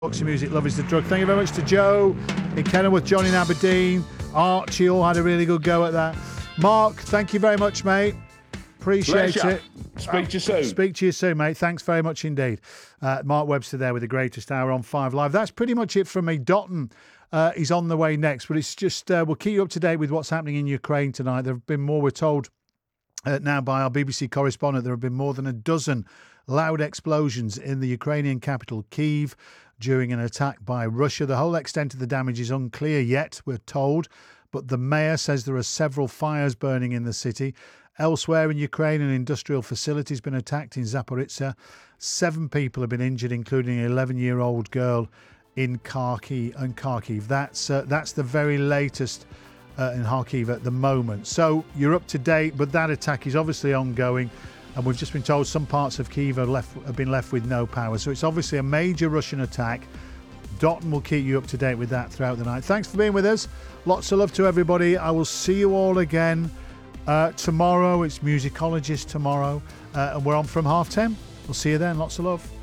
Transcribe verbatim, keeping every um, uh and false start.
Boxing music, love is the drug. Thank you very much to Joe in Kenilworth, John in Aberdeen, Archie, all had a really good go at that. Mark, thank you very much, mate. Appreciate Pleasure. it. Speak to you soon. Speak to you soon, mate. Thanks very much indeed. Uh, Mark Webster there with the greatest hour on Five Live. That's pretty much it from me. Dotton uh, is on the way next, but it's just, uh, we'll keep you up to date with what's happening in Ukraine tonight. There have been more, we're told uh, now by our B B C correspondent, there have been more than a dozen loud explosions in the Ukrainian capital, Kyiv, during an attack by Russia. The whole extent of the damage is unclear yet, we're told, but the mayor says there are several fires burning in the city. Elsewhere in Ukraine, an industrial facility has been attacked in Zaporizhzhia. Seven people have been injured, including an eleven-year-old girl in Kharkiv. And Kharkiv. That's uh, that's the very latest uh, in Kharkiv at the moment. So you're up to date, but that attack is obviously ongoing. And we've just been told some parts of Kyiv have, left, have been left with no power. So it's obviously a major Russian attack. Dotton will keep you up to date with that throughout the night. Thanks for being with us. Lots of love to everybody. I will see you all again uh, tomorrow. It's Musicologist tomorrow. Uh, and we're on from half ten. We'll see you then. Lots of love.